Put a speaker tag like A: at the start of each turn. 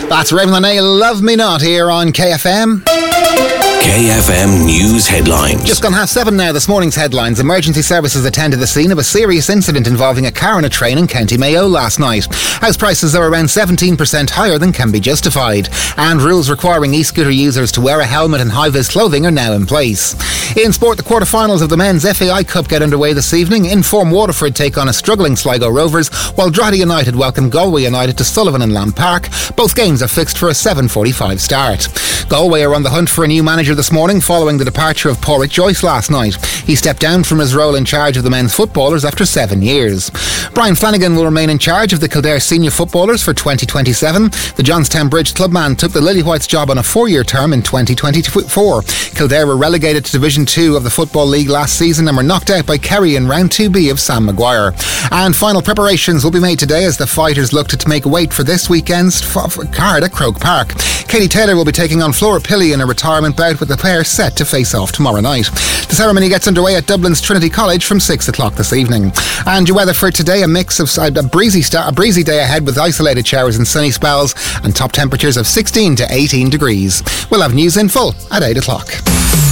A: That's Raven Lene, Love Me Not, here on KFM.
B: KFM News Headlines.
A: Just gone 7:30 now. This morning's headlines. Emergency services attended the scene of a serious incident involving a car and a train in County Mayo last night. House prices are around 17% higher than can be justified, and rules requiring e-scooter users to wear a helmet and high-vis clothing are now in place. In sport, the quarter-finals of the Men's FAI Cup get underway this evening. In-form Waterford take on a struggling Sligo Rovers, while Drogheda United welcome Galway United to Sullivan and Lamb Park. Both games are fixed for a 7:45 start. Galway are on the hunt for a new manager this morning following the departure of Pádraig Joyce last night. He stepped down from his role in charge of the men's footballers after 7 years. Brian Flanagan will remain in charge of the Kildare senior footballers for 2027. The Johnstown Bridge clubman took the Lily Whites job on a 4-year term in 2024. Kildare were relegated to Division 2 of the Football League last season and were knocked out by Kerry in round 2B of Sam Maguire. And final preparations will be made today as the fighters look to make weight for this weekend's card at Croke Park. Katie Taylor will be taking on Flora Pilley in a retirement bout, with the pair set to face off tomorrow night. The ceremony gets underway at Dublin's Trinity College from 6 o'clock this evening. And your weather for today, a mix of a breezy day ahead with isolated showers and sunny spells, and top temperatures of 16 to 18 degrees. We'll have news in full at 8 o'clock.